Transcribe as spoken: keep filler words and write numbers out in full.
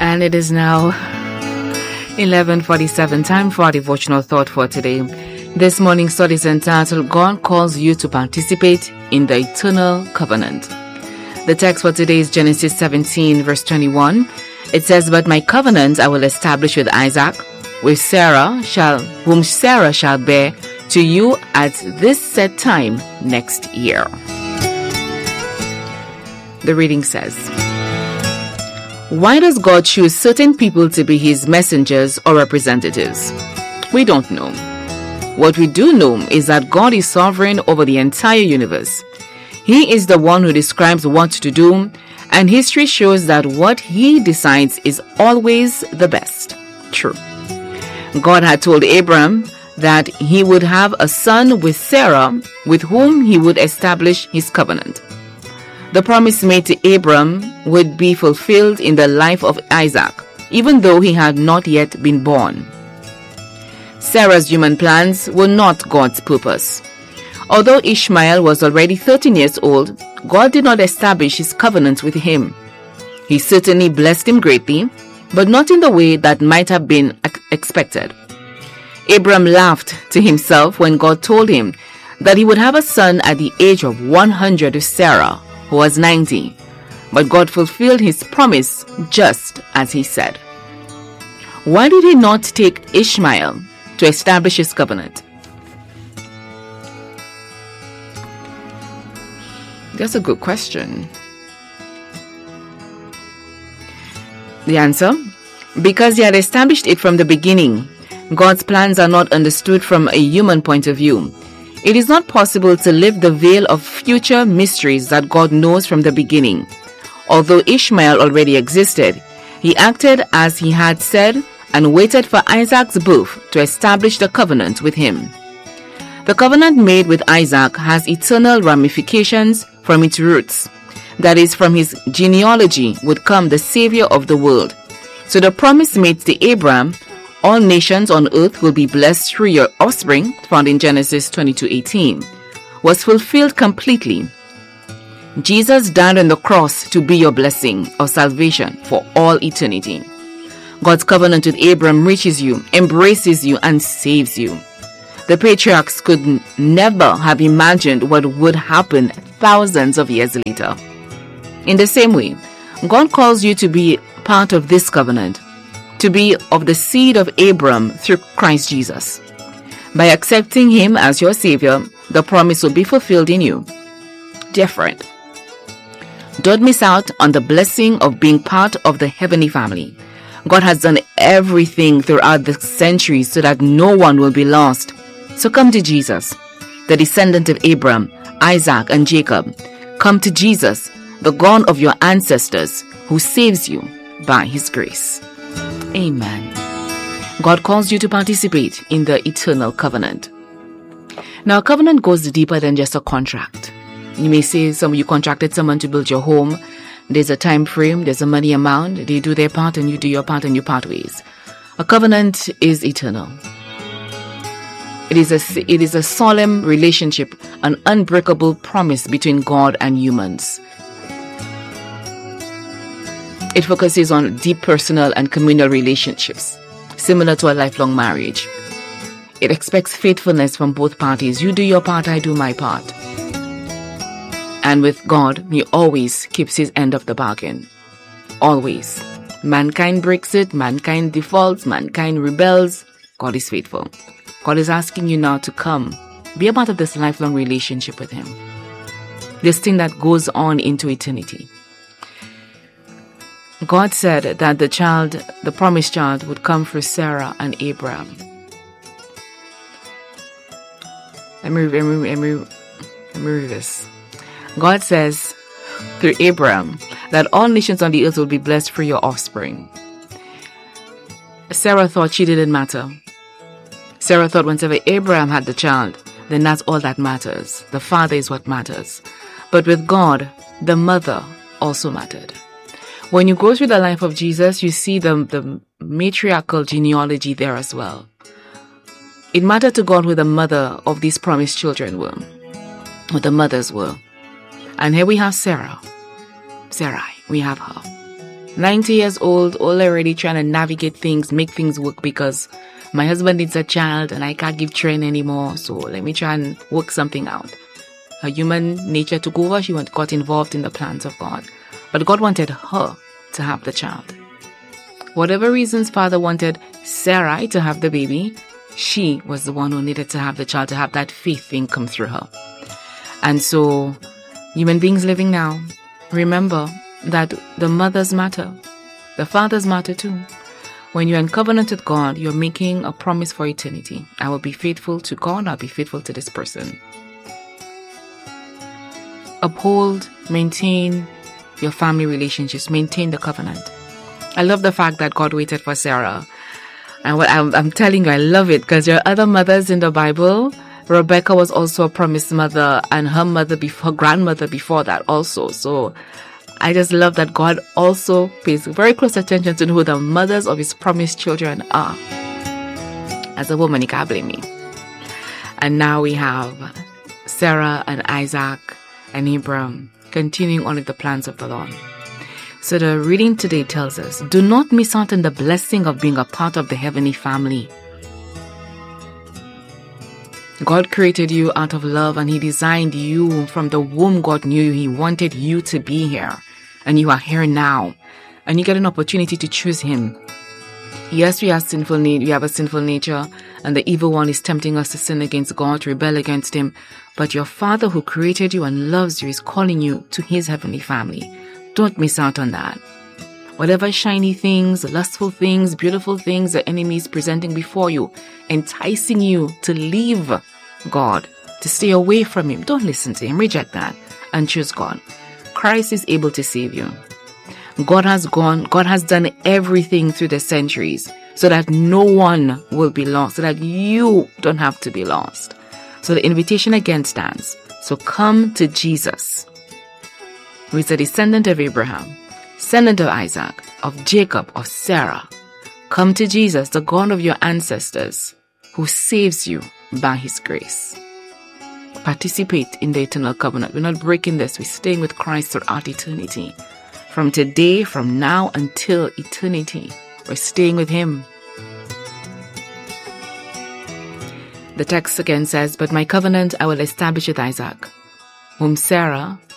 And it is now eleven forty-seven, time for our devotional thought for today. This morning's study is entitled, God Calls You to Participate in the Eternal Covenant. The text for today is Genesis seventeen, verse twenty-one. It says, But my covenant I will establish with Isaac, with Sarah shall, whom Sarah shall bear to you at this set time next year. The reading says, why does God choose certain people to be his messengers or representatives? We don't know. What we do know is that God is sovereign over the entire universe. He is the one who describes what to do, and history shows that what he decides is always the best. True. God had told Abraham that he would have a son with Sarah, with whom he would establish his covenant. The promise made to Abraham would be fulfilled in the life of Isaac, even though he had not yet been born. Sarah's human plans were not God's purpose. Although Ishmael was already thirteen years old, God did not establish his covenant with him. He certainly blessed him greatly, but not in the way that might have been expected. Abraham laughed to himself when God told him that he would have a son at the age of one hundred with Sarah, who was ninety, but God fulfilled his promise just as he said. Why did he not take Ishmael to establish his covenant? That's a good question. The answer? Because he had established it from the beginning. God's plans are not understood from a human point of view. It is not possible to lift the veil of future mysteries that God knows from the beginning. Although Ishmael already existed, he acted as he had said and waited for Isaac's birth to establish the covenant with him. The covenant made with Isaac has eternal ramifications from its roots. That is, from his genealogy would come the Savior of the world. So the promise made to Abraham, all nations on earth will be blessed through your offspring, found in Genesis twenty-two eighteen, was fulfilled completely. Jesus died on the cross to be your blessing or salvation for all eternity. God's covenant with Abraham reaches you, embraces you, and saves you. The patriarchs could n- never have imagined what would happen thousands of years later. In the same way, God calls you to be part of this covenant, to be of the seed of Abraham through Christ Jesus. By accepting him as your Savior, the promise will be fulfilled in you. Dear friend, don't miss out on the blessing of being part of the heavenly family. God has done everything throughout the centuries so that no one will be lost. So come to Jesus, the descendant of Abraham, Isaac, and Jacob. Come to Jesus, the God of your ancestors, who saves you by his grace. Amen. God calls you to participate in the eternal covenant. Now, a covenant goes deeper than just a contract. You may say some you contracted someone to build your home. There's a time frame, there's a money amount. They do their part and you do your part and you part ways. A covenant is eternal. It is a, it is a solemn relationship, an unbreakable promise between God and humans. It focuses on deep personal and communal relationships, similar to a lifelong marriage. It expects faithfulness from both parties. You do your part, I do my part. And with God, he always keeps his end of the bargain. Always. Mankind breaks it, mankind defaults, mankind rebels. God is faithful. God is asking you now to come, be a part of this lifelong relationship with him. This thing that goes on into eternity. God said that the child, the promised child, would come through Sarah and Abraham. Let me, let me, let me, let me read this. God says through Abraham that all nations on the earth will be blessed through your offspring. Sarah thought she didn't matter. Sarah thought whenever Abraham had the child, then that's all that matters. The father is what matters. But with God, the mother also mattered. When you go through the life of Jesus, you see the, the matriarchal genealogy there as well. It mattered to God who the mother of these promised children were, who the mothers were. And here we have Sarah. Sarai, we have her. ninety years old, already trying to navigate things, make things work because my husband needs a child and I can't give train anymore. So let me try and work something out. Her human nature took over. She went, got involved in the plans of God. But God wanted her to have the child. Whatever reasons Father wanted Sarai to have the baby, she was the one who needed to have the child, to have that faith thing come through her. And so, human beings living now, remember that the mothers matter. The fathers matter too. When you're in covenant with God, you're making a promise for eternity. I will be faithful to God. I'll be faithful to this person. Uphold, maintain your family relationships. Maintain the covenant. I love the fact that God waited for Sarah. And what I'm, I'm telling you, I love it because there are other mothers in the Bible. Rebecca was also a promised mother, and her mother, before, her grandmother before that also. So I just love that God also pays very close attention to who the mothers of his promised children are. As a woman, you can't blame me. And now we have Sarah and Isaac and Abraham continuing on with the plans of the Lord. So the reading today tells us, do not miss out on the blessing of being a part of the heavenly family. God created you out of love, and he designed you from the womb. God knew you. He wanted you to be here, and you are here now, and you get an opportunity to choose him. Yes, we have sinful need. We have a sinful nature, and the evil one is tempting us to sin against God, to rebel against him. But your Father who created you and loves you is calling you to his heavenly family. Don't miss out on that. Whatever shiny things, lustful things, beautiful things the enemy is presenting before you, enticing you to leave God, to stay away from him, don't listen to him. Reject that and choose God. Christ is able to save you. God has gone, God has done everything through the centuries so that no one will be lost, so that you don't have to be lost. So the invitation again stands. So come to Jesus, who is a descendant of Abraham, descendant of Isaac, of Jacob, of Sarah. Come to Jesus, the God of your ancestors, who saves you by his grace. Participate in the eternal covenant. We're not breaking this. We're staying with Christ throughout eternity. From today, from now until eternity, we're staying with him. The text again says, but my covenant I will establish with Isaac, whom Sarah